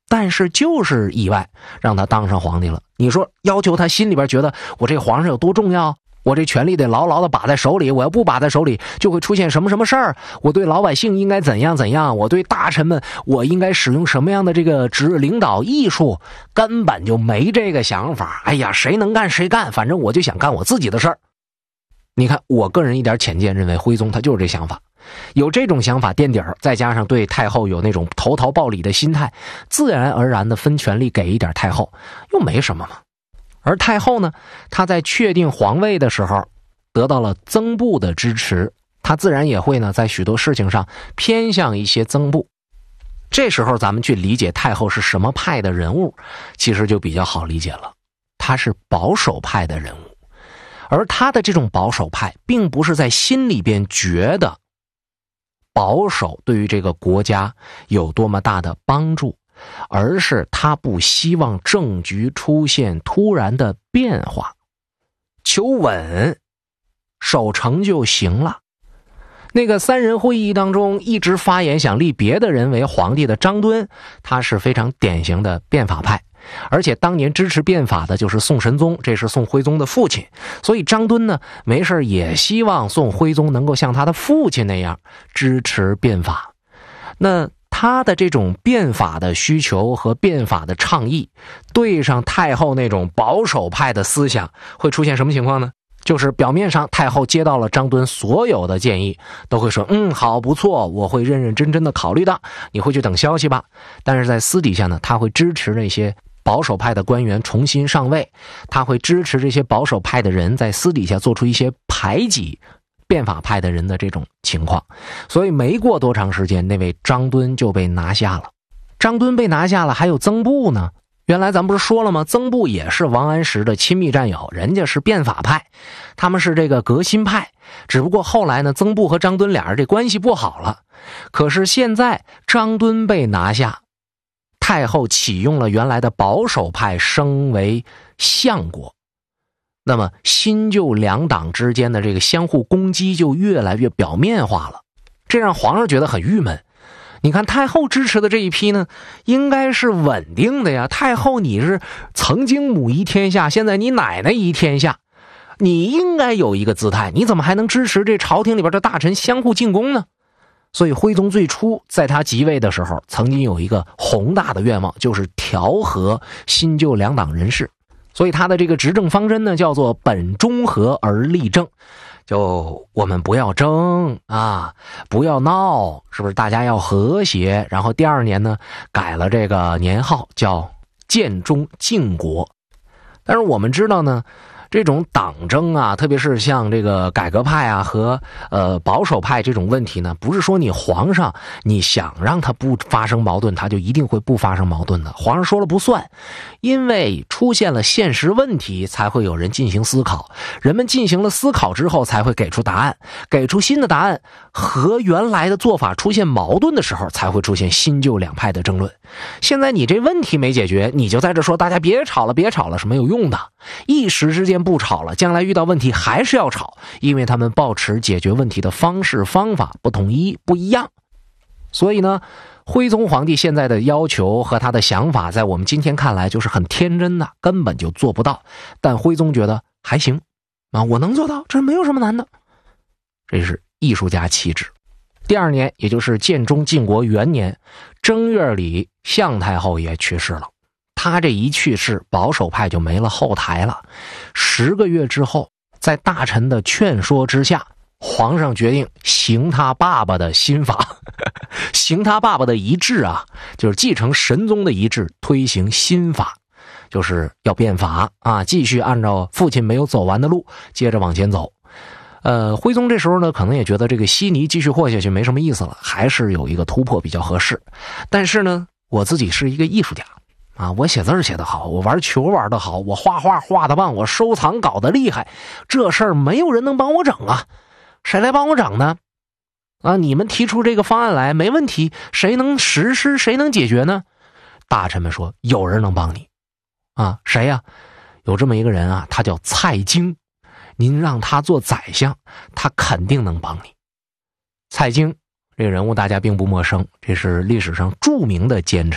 但是就是意外让他当上皇帝了。你说要求他心里边觉得我这皇上有多重要，我这权力得牢牢的把在手里，我要不把在手里就会出现什么什么事儿，我对老百姓应该怎样怎样，我对大臣们我应该使用什么样的这个领导艺术，根本就没这个想法。哎呀，谁能干谁干，反正我就想干我自己的事儿。你看，我个人一点浅见认为徽宗他就是这想法，有这种想法垫底儿，再加上对太后有那种投桃报李的心态，自然而然的分权力给一点太后，又没什么嘛。而太后呢，她在确定皇位的时候得到了曾布的支持，她自然也会呢在许多事情上偏向一些曾布。这时候咱们去理解太后是什么派的人物，其实就比较好理解了。她是保守派的人物，而她的这种保守派并不是在心里边觉得保守对于这个国家有多么大的帮助，而是他不希望政局出现突然的变化，求稳，守成就行了。那个3人会议当中一直发言想立别的人为皇帝的张敦，他是非常典型的变法派，而且当年支持变法的就是宋神宗，这是宋徽宗的父亲，所以张敦呢没事也希望宋徽宗能够像他的父亲那样支持变法。那他的这种变法的需求和变法的倡议对上太后那种保守派的思想，会出现什么情况呢？就是表面上太后接到了张敦所有的建议，都会说好，不错，我会认认真真的考虑的，你回去等消息吧。但是在私底下呢，他会支持那些保守派的官员重新上位，他会支持这些保守派的人在私底下做出一些排挤变法派的人的这种情况。所以没过多长时间，那位张敦就被拿下了。张敦被拿下了，还有曾布呢。原来咱不是说了吗？曾布也是王安石的亲密战友，人家是变法派，他们是这个革新派。只不过后来呢，曾布和张敦俩人这关系不好了。可是现在张敦被拿下，太后启用了原来的保守派升为相国，那么新旧两党之间的这个相互攻击就越来越表面化了，这让皇上觉得很郁闷。你看太后支持的这一批呢，应该是稳定的呀。太后你是曾经母仪天下，现在你奶奶仪天下，你应该有一个姿态，你怎么还能支持这朝廷里边的大臣相互进攻呢？所以徽宗最初在他即位的时候，曾经有一个宏大的愿望，就是调和新旧两党人士。所以他的这个执政方针呢，叫做本中和而立政。就我们不要争啊，不要闹，是不是？大家要和谐。然后第2年呢，改了这个年号，叫建中靖国。但是我们知道呢，这种党争啊，特别是像这个改革派啊和保守派这种问题呢，不是说你皇上你想让他不发生矛盾，他就一定会不发生矛盾的。皇上说了不算，因为出现了现实问题，才会有人进行思考。人们进行了思考之后，才会给出答案，给出新的答案，和原来的做法出现矛盾的时候，才会出现新旧两派的争论。现在你这问题没解决，你就在这说大家别吵了别吵了，是没有用的。一时之间不吵了，将来遇到问题还是要吵，因为他们抱持解决问题的方式方法不一样。所以呢，徽宗皇帝现在的要求和他的想法在我们今天看来就是很天真的，根本就做不到。但徽宗觉得还行啊，我能做到，这没有什么难的。这是艺术家气质。第2年，也就是建中靖国元年正月里，向太后也去世了。他这一去世，保守派就没了后台了。10个月之后，在大臣的劝说之下，皇上决定行他爸爸的新法行他爸爸的遗志啊，就是继承神宗的遗志，推行新法，就是要变法啊，继续按照父亲没有走完的路接着往前走。徽宗这时候呢，可能也觉得这个稀泥继续和下去没什么意思了，还是有一个突破比较合适。但是呢，我自己是一个艺术家啊，我写字写得好，我玩球玩得好，我画画画得棒，我收藏搞得厉害，这事儿没有人能帮我整啊，谁来帮我整呢？啊，你们提出这个方案来没问题，谁能实施，谁能解决呢？大臣们说有人能帮你啊，谁呀？有这么一个人啊，他叫蔡京，您让他做宰相，他肯定能帮你。蔡京这个人物大家并不陌生，这是历史上著名的奸臣。